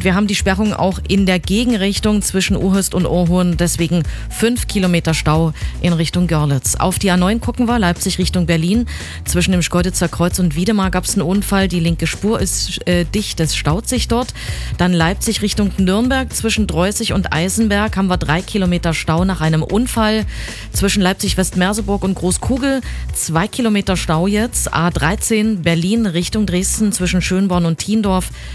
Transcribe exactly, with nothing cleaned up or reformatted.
wir haben die Sperrung auch in der Gegenrichtung zwischen Uhöst und Ohrhurn, deswegen fünf Kilometer Stau in Richtung Görlitz. Auf die A neun gucken wir, Leipzig Richtung Berlin. Zwischen dem Schkeuditzer Kreuz und Wiedemar gab es einen Unfall, die linke Spur ist äh, dicht, es staut sich dort. Dann Leipzig Richtung Nürnberg, zwischen Dreußig und Eisenberg haben wir drei Kilometer Stau nach einem Unfall. Zwischen Leipzig-Westmerseburg und Großkugel zwei Kilometer Stau jetzt. A dreizehn Berlin Richtung Dresden zwischen Schönborn und Thiendorf